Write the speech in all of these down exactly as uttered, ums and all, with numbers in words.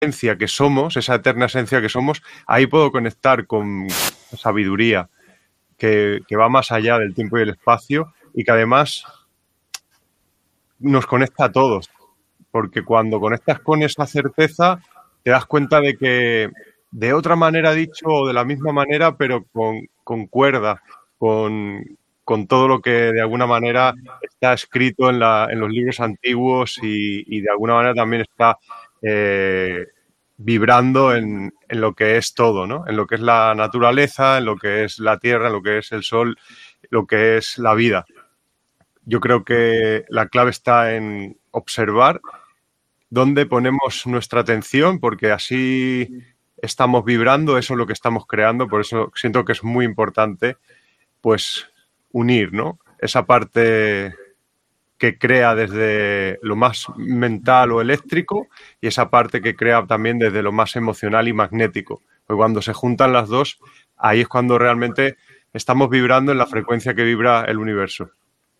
esencia que somos, esa eterna esencia que somos, ahí puedo conectar con sabiduría que, que va más allá del tiempo y el espacio y que además nos conecta a todos, porque cuando conectas con esa certeza te das cuenta de que de otra manera dicho o de la misma manera, pero con, concuerda con, con todo lo que de alguna manera está escrito en, la, en los libros antiguos y, y de alguna manera también está eh, vibrando en, en lo que es todo, ¿no? En lo que es la naturaleza, en lo que es la tierra, en lo que es el sol, lo que es la vida. Yo creo que la clave está en observar dónde ponemos nuestra atención, porque así estamos vibrando, eso es lo que estamos creando, por eso siento que es muy importante pues unir, ¿no? Esa parte que crea desde lo más mental o eléctrico y esa parte que crea también desde lo más emocional y magnético. Porque cuando se juntan las dos, ahí es cuando realmente estamos vibrando en la frecuencia que vibra el universo.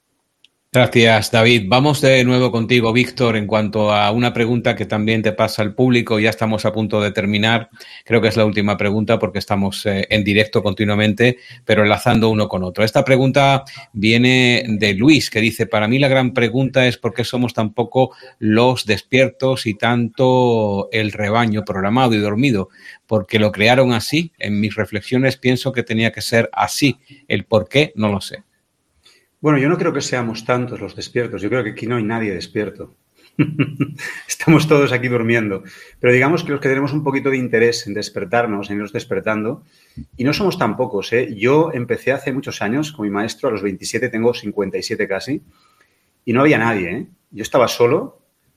Gracias, David. Vamos de nuevo contigo, Víctor, en cuanto a una pregunta que también te pasa al público. Ya estamos a punto de terminar. Creo que es la última pregunta porque estamos eh, en directo continuamente, pero enlazando uno con otro. Esta pregunta viene de Luis, que dice, para mí la gran pregunta es por qué somos tan poco los despiertos y tanto el rebaño programado y dormido. Porque lo crearon así. En mis reflexiones pienso que tenía que ser así. El por qué no lo sé. Bueno, yo no creo que seamos tantos los despiertos. Yo creo que aquí no hay nadie despierto. Estamos todos aquí durmiendo. Pero digamos que los que tenemos un poquito de interés en despertarnos, en irnos despertando, y no somos tan pocos, ¿eh? Yo empecé hace muchos años con mi maestro, a los veintisiete, tengo cincuenta y siete casi, y no había nadie, ¿eh? Yo estaba solo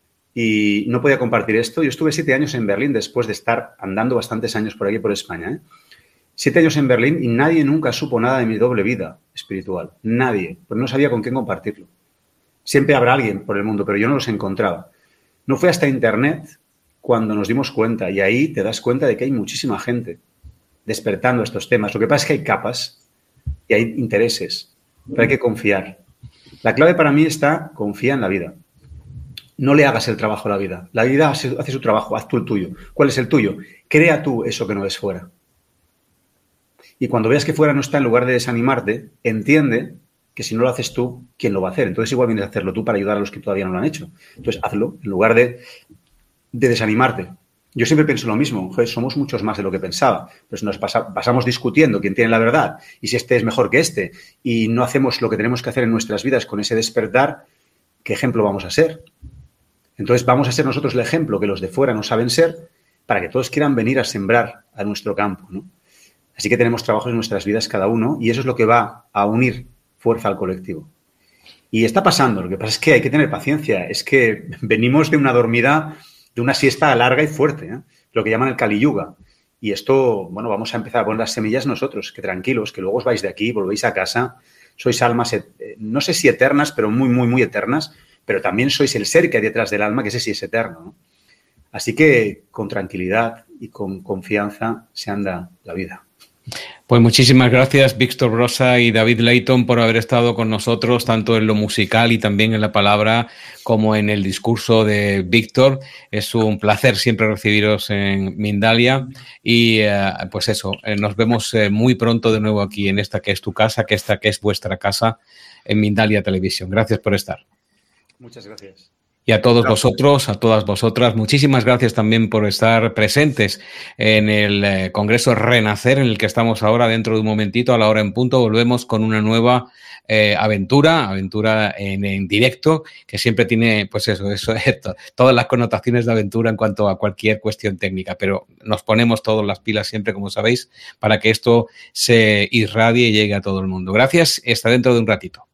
y no podía compartir esto. Yo estuve siete años en Berlín después de estar andando bastantes años por aquí, por España, ¿eh? Siete años en Berlín y nadie nunca supo nada de mi doble vida espiritual. Nadie. Pues no sabía con quién compartirlo. Siempre habrá alguien por el mundo, pero yo no los encontraba. No fue hasta Internet cuando nos dimos cuenta y ahí te das cuenta de que hay muchísima gente despertando estos temas. Lo que pasa es que hay capas y hay intereses, pero hay que confiar. La clave para mí está, confía en la vida. No le hagas el trabajo a la vida. La vida hace, hace su trabajo, haz tú el tuyo. ¿Cuál es el tuyo? Crea tú eso que no ves fuera. Y cuando veas que fuera no está, en lugar de desanimarte, entiende que si no lo haces tú, ¿quién lo va a hacer? Entonces igual vienes a hacerlo tú para ayudar a los que todavía no lo han hecho. Entonces hazlo en lugar de, de desanimarte. Yo siempre pienso lo mismo. Joder, somos muchos más de lo que pensaba. Pues nos pasa, pasamos discutiendo quién tiene la verdad y si este es mejor que este y no hacemos lo que tenemos que hacer en nuestras vidas con ese despertar, ¿qué ejemplo vamos a ser? Entonces vamos a ser nosotros el ejemplo que los de fuera no saben ser para que todos quieran venir a sembrar a nuestro campo, ¿no? Así que tenemos trabajos en nuestras vidas cada uno y eso es lo que va a unir fuerza al colectivo. Y está pasando. Lo que pasa es que hay que tener paciencia. Es que venimos de una dormida, de una siesta larga y fuerte, ¿eh? Lo que llaman el Kali Yuga. Y esto, bueno, vamos a empezar a poner las semillas nosotros, que tranquilos, que luego os vais de aquí, volvéis a casa. Sois almas, no sé si eternas, pero muy, muy, muy eternas. Pero también sois el ser que hay detrás del alma, que ese sí es eterno, ¿no? Así que con tranquilidad y con confianza se anda la vida. Pues muchísimas gracias, Víctor Brossa y David Leighton, por haber estado con nosotros, tanto en lo musical y también en la palabra como en el discurso de Víctor. Es un placer siempre recibiros en Mindalia y eh, pues eso, eh, nos vemos eh, muy pronto de nuevo aquí en esta que es tu casa, que esta que es vuestra casa, en Mindalia Televisión. Gracias por estar. Muchas gracias. Y a todos vosotros, a todas vosotras, muchísimas gracias también por estar presentes en el eh, Congreso Renacer, en el que estamos ahora. Dentro de un momentito, a la hora en punto, volvemos con una nueva eh, aventura, aventura en, en directo, que siempre tiene, pues eso, eso, esto, todas las connotaciones de aventura en cuanto a cualquier cuestión técnica, pero nos ponemos todas las pilas siempre, como sabéis, para que esto se irradie y llegue a todo el mundo. Gracias, hasta dentro de un ratito.